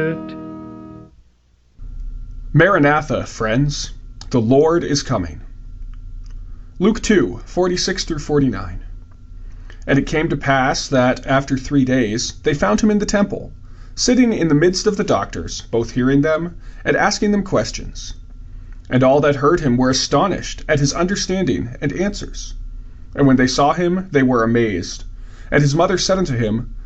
Maranatha, friends, the Lord is coming. Luke 2:46-49. And it came to pass that, after 3 days, they found him in the temple, sitting in the midst of the doctors, both hearing them and asking them questions. And all that heard him were astonished at his understanding and answers. And when they saw him, they were amazed. And his mother said unto him,